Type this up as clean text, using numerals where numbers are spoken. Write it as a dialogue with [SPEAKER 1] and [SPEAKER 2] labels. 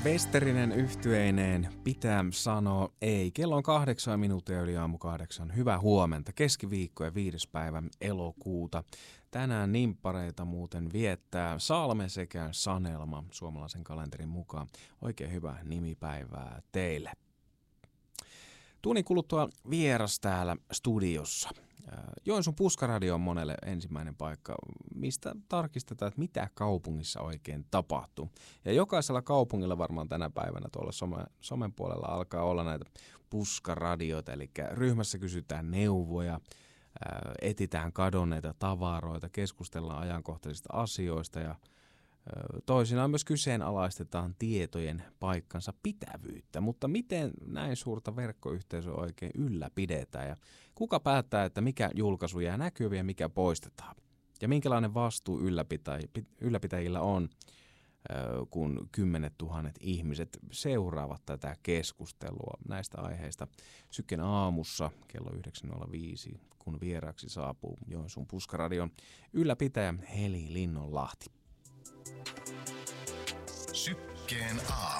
[SPEAKER 1] Westerinen yhtyeineen pitää sanoa ei. Kello on 8 minuuttia yli aamu 8. Hyvää huomenta. Keskiviikko ja 5. päivä elokuuta. Tänään nimppareita muuten viettää Salme sekä Sanelma suomalaisen kalenterin mukaan. Oikein hyvää nimipäivää teille. Tunnin kuluttua vieras täällä studiossa. Joensuun Puskaradio on monelle ensimmäinen paikka, mistä tarkistetaan, että mitä kaupungissa oikein tapahtuu. Ja jokaisella kaupungilla varmaan tänä päivänä tuolla somen puolella alkaa olla näitä puskaradioita, eli ryhmässä kysytään neuvoja, etsitään kadonneita tavaroita, keskustellaan ajankohtaisista asioista ja toisinaan myös kyseenalaistetaan tietojen paikkansa pitävyyttä, mutta miten näin suurta verkkoyhteisöä oikein ylläpidetään ja kuka päättää, että mikä julkaisu jää näkyviin ja mikä poistetaan ja minkälainen vastuu ylläpitäjillä on, kun 10 000 ihmiset seuraavat tätä keskustelua näistä aiheista Syken aamussa kello 9.05, kun vieraaksi saapuu Joensuun Puskaradion ylläpitäjä Heli Linnonlahti.
[SPEAKER 2] Sykkeen aamu.